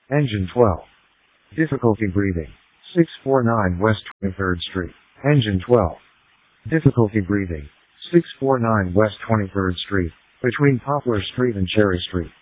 Engine 12. Difficulty breathing. 649 West 23rd Street. Engine 12. Difficulty breathing. 649 West 23rd Street, between Poplar Street and Cherry Street.